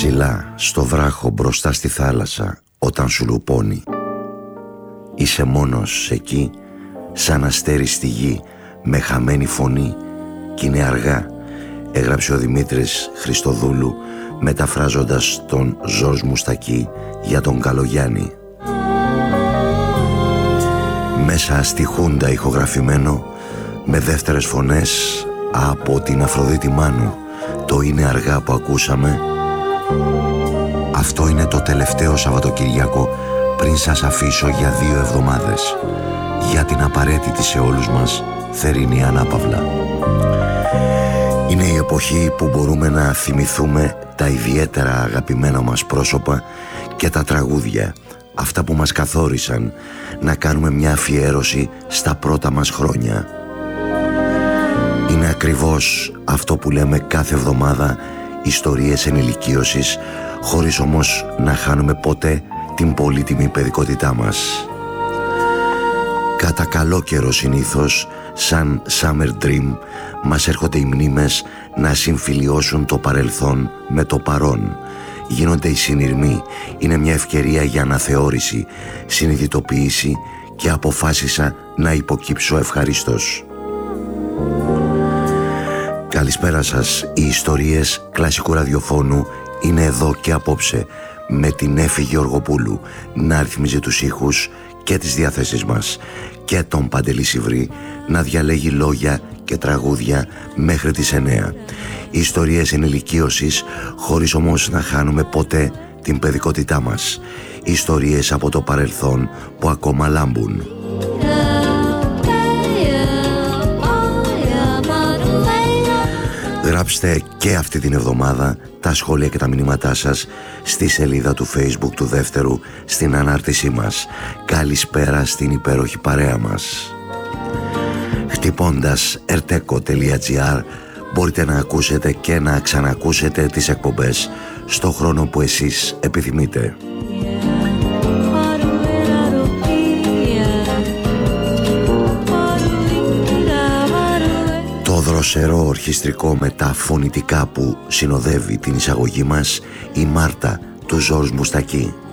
Ψηλά στο βράχο μπροστά στη θάλασσα όταν σου λουπώνει. Είσαι μόνος εκεί, σαν αστέρι στη γη, με χαμένη φωνή, κι είναι αργά, έγραψε ο Δημήτρης Χριστοδούλου, μεταφράζοντας τον Ζορζ Μουστακή για τον Καλογιάννη. Μέσα στη Χούντα ηχογραφημένο, με δεύτερες φωνές από την Αφροδίτη Μάνου, το «Είναι αργά» που ακούσαμε. Αυτό είναι το τελευταίο Σαββατοκύριακο πριν σας αφήσω για 2 εβδομάδες, για την απαραίτητη σε όλους μας θερινή ανάπαυλα. Είναι η εποχή που μπορούμε να θυμηθούμε τα ιδιαίτερα αγαπημένα μας πρόσωπα και τα τραγούδια, αυτά που μας καθόρισαν, να κάνουμε μια αφιέρωση στα πρώτα μας χρόνια. Είναι ακριβώς αυτό που λέμε κάθε εβδομάδα, ιστορίες ενηλικίωσης, χωρίς όμως να χάνουμε ποτέ την πολύτιμη παιδικότητά μας. Κατά καλό καιρό συνήθως, σαν Summer Dream, μας έρχονται οι μνήμες να συμφιλιώσουν το παρελθόν με το παρόν. Γίνονται οι συνειρμοί, είναι μια ευκαιρία για αναθεώρηση, συνειδητοποίηση, και αποφάσισα να υποκύψω ευχαρίστως. Καλησπέρα σας, οι ιστορίες κλασικού ραδιοφώνου είναι εδώ και απόψε, με την Έφη Γεωργοπούλου να ρυθμίζει τους ήχους και τις διάθεσεις μας, και τον Παντελή Σιβρή να διαλέγει λόγια και τραγούδια μέχρι τις 9. Ιστορίες ενηλικίωσης, χωρίς όμως να χάνουμε ποτέ την παιδικότητά μας. Ιστορίες από το παρελθόν που ακόμα λάμπουν. Γράψτε και αυτή την εβδομάδα τα σχόλια και τα μηνύματά σας στη σελίδα του Facebook του Δεύτερου, στην ανάρτησή μας. Καλησπέρα στην υπέροχη παρέα μας. Χτυπώντας erteco.gr μπορείτε να ακούσετε και να ξανακούσετε τις εκπομπές στο χρόνο που εσείς επιθυμείτε. Το δροσερό ορχιστρικό με τα φωνητικά που συνοδεύει την εισαγωγή μας, η Μάρτα του Ζορζ Μουστακή.